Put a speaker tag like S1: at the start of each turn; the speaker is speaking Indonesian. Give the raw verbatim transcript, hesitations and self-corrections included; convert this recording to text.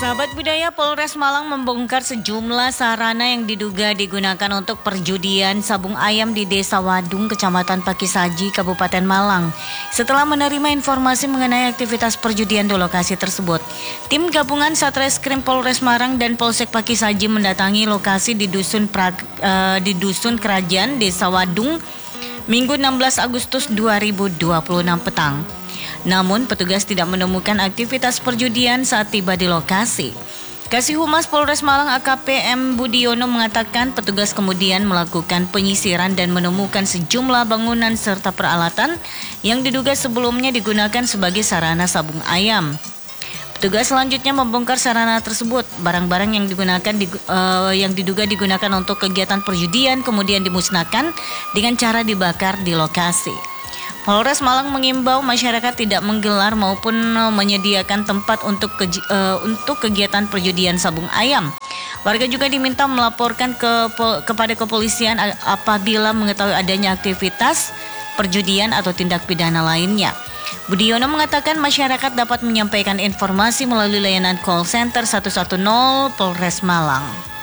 S1: Sahabat budaya, Polres Malang membongkar sejumlah sarana yang diduga digunakan untuk perjudian sabung ayam di Desa Wadung, Kecamatan Pakisaji, Kabupaten Malang. Setelah menerima informasi mengenai aktivitas perjudian di lokasi tersebut, tim gabungan Satreskrim Polres Malang dan Polsek Pakisaji mendatangi lokasi di Dusun pra, uh, di Dusun Kerajaan Desa Wadung Minggu enam belas Agustus dua ribu dua puluh enam petang. Namun petugas tidak menemukan aktivitas perjudian saat tiba di lokasi. Kasih Humas Polres Malang A K P M Budiono mengatakan petugas kemudian melakukan penyisiran dan menemukan sejumlah bangunan serta peralatan yang diduga sebelumnya digunakan sebagai sarana sabung ayam. Petugas selanjutnya membongkar sarana tersebut. Barang-barang yang digunakan di, uh, yang diduga digunakan untuk kegiatan perjudian kemudian dimusnahkan dengan cara dibakar di lokasi. Polres Malang mengimbau masyarakat tidak menggelar maupun menyediakan tempat untuk ke, uh, untuk kegiatan perjudian sabung ayam. Warga juga diminta melaporkan ke kepada kepolisian apabila mengetahui adanya aktivitas perjudian atau tindak pidana lainnya. Budiono mengatakan masyarakat dapat menyampaikan informasi melalui layanan call center satu satu nol Polres Malang.